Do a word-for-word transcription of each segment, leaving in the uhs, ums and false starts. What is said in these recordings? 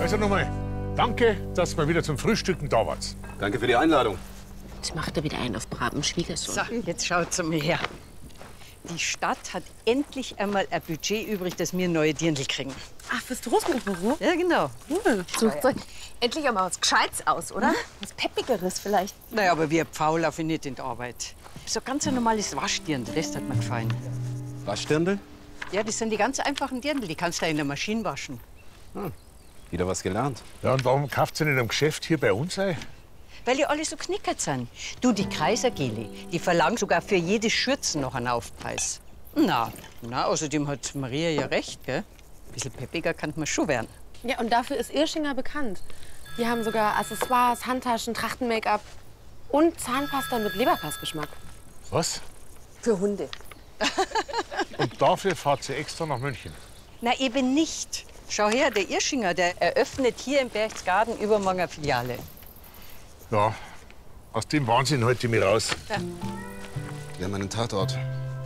Also nochmal, danke, dass ihr wieder zum Frühstücken da wart. Danke für die Einladung. Jetzt macht er wieder einen auf braven Schwiegersohn. So, jetzt schaut zu mir her. Die Stadt hat endlich einmal ein Budget übrig, dass wir neue Dirndl kriegen. Ach, fürs Großmutterbüro? Ja, genau. Cool. Sucht euch endlich einmal was Gescheites aus, oder? Mhm. Was Peppigeres vielleicht. Naja, aber wie ein Pfaul laufe ich nicht in die Arbeit. So ganz ein normales Waschdirndl, das hat mir gefallen. Waschdirndl? Ja, das sind die ganz einfachen Dirndl, die kannst du in der Maschine waschen. Hm. Wieder was gelernt. Ja, und warum kauft ihr nicht am Geschäft hier bei uns ein? Weil die alle so knickert sind. Du, die Kreisergeli, die verlangen sogar für jede Schürze noch einen Aufpreis. Na, na, außerdem hat Maria ja recht, gell? Ein bisschen peppiger kann man schon werden. Ja, und dafür ist Irschinger bekannt. Die haben sogar Accessoires, Handtaschen, Trachten-Make-up und Zahnpasta mit Leberkastgeschmack. Was? Für Hunde. Und dafür fahrt ihr extra nach München? Na, eben nicht. Schau her, der Irschinger, der eröffnet hier im Berchtesgaden übermorgen eine Filiale. Ja, aus dem Wahnsinn halte ich mich raus. Ja. Wir haben einen Tatort.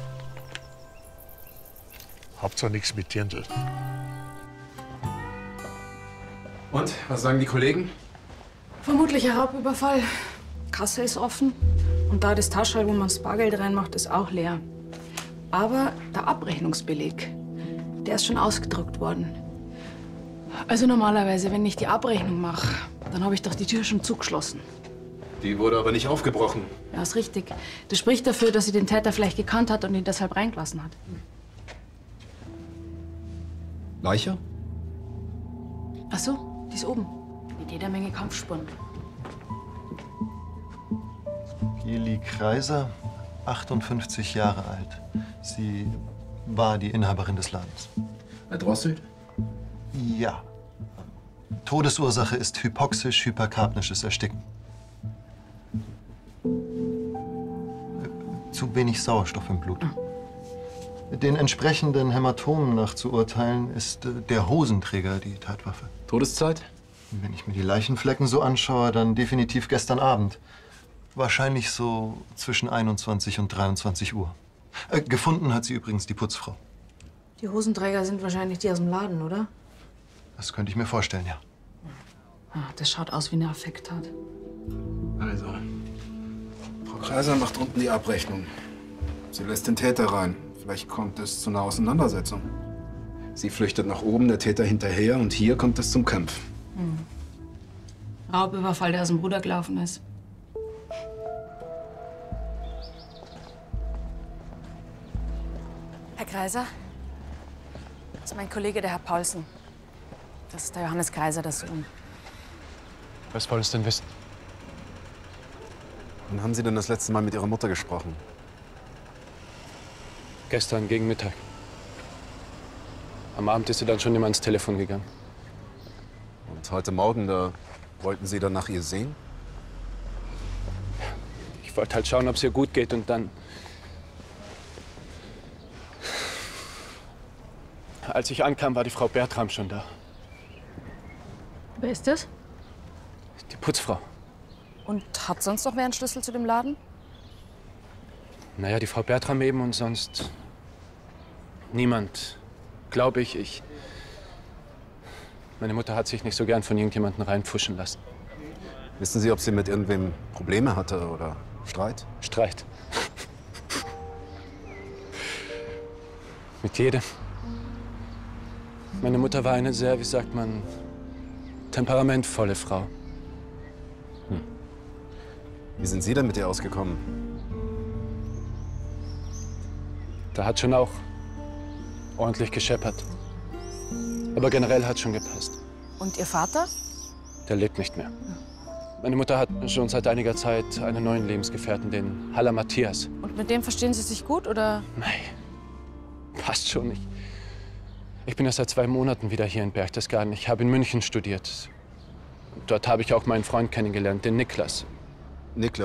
Habt ihr nichts mit Dirndl? Und, was sagen die Kollegen? Vermutlicher Raubüberfall. Kasse ist offen. Und da das Taschel, wo man das Bargeld reinmacht, ist auch leer. Aber der Abrechnungsbeleg, der ist schon ausgedruckt worden. Also normalerweise, wenn ich die Abrechnung mache, dann habe ich doch die Tür schon zugeschlossen. Die wurde aber nicht aufgebrochen. Ja, ist richtig. Das spricht dafür, dass sie den Täter vielleicht gekannt hat und ihn deshalb reingelassen hat. Leiche? Ach so, die ist oben. Mit jeder Menge Kampfspuren. Geli Kreiser, achtundfünfzig Jahre alt. Sie war die Inhaberin des Ladens. Erdrosselt? Ja. Todesursache ist hypoxisch-hyperkapnisches Ersticken. Zu wenig Sauerstoff im Blut. Den entsprechenden Hämatomen nach zu urteilen, ist äh, der Hosenträger die Tatwaffe. Todeszeit? Wenn ich mir die Leichenflecken so anschaue, dann definitiv gestern Abend. Wahrscheinlich so zwischen einundzwanzig und dreiundzwanzig Uhr. Äh, gefunden hat sie übrigens die Putzfrau. Die Hosenträger sind wahrscheinlich die aus dem Laden, oder? Das könnte ich mir vorstellen, ja. Ah, das schaut aus wie eine Affekttat. Also, Frau Kreiser macht unten die Abrechnung. Sie lässt den Täter rein. Vielleicht kommt es zu einer Auseinandersetzung. Sie flüchtet nach oben, der Täter hinterher und hier kommt es zum Kampf. Hm. Raubüberfall, der aus dem Ruder gelaufen ist. Herr Kreiser, das ist mein Kollege, der Herr Paulsen. Das ist der Johannes Kreiser, der Sohn. Was wollen Sie denn wissen? Wann haben Sie denn das letzte Mal mit Ihrer Mutter gesprochen? Gestern gegen Mittag. Am Abend ist sie dann schon immer ans Telefon gegangen. Und heute Morgen, da wollten Sie dann nach ihr sehen? Ich wollte halt schauen, ob es ihr gut geht und dann... Als ich ankam, war die Frau Bertram schon da. Wer ist das? Die Putzfrau. Und hat sonst noch wer einen Schlüssel zu dem Laden? Naja, die Frau Bertram eben und sonst niemand, glaube ich. Ich. Meine Mutter hat sich nicht so gern von irgendjemandem reinpfuschen lassen. Wissen Sie, ob sie mit irgendwem Probleme hatte oder Streit? Streit. Mit jedem. Meine Mutter war eine sehr, wie sagt man, temperamentvolle Frau. Hm. Wie sind Sie denn mit ihr ausgekommen? Da hat schon auch ordentlich gescheppert. Aber generell hat schon gepasst. Und Ihr Vater? Der lebt nicht mehr. Meine Mutter hat schon seit einiger Zeit einen neuen Lebensgefährten, den Haller Matthias. Und mit dem verstehen Sie sich gut, oder? Nein, passt schon nicht. Ich bin erst seit zwei Monaten wieder hier in Berchtesgaden. Ich habe in München studiert. Dort habe ich auch meinen Freund kennengelernt, den Niklas. Niklas?